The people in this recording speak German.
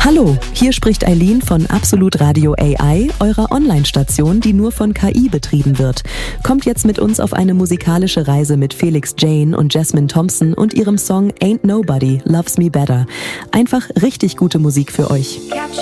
Hallo, hier spricht Eileen von Absolut Radio AI, eurer Online-Station, die nur von KI betrieben wird. Kommt jetzt mit uns auf eine musikalische Reise mit Felix Jane und Jasmine Thompson und ihrem Song Ain't Nobody Loves Me Better. Einfach richtig gute Musik für euch.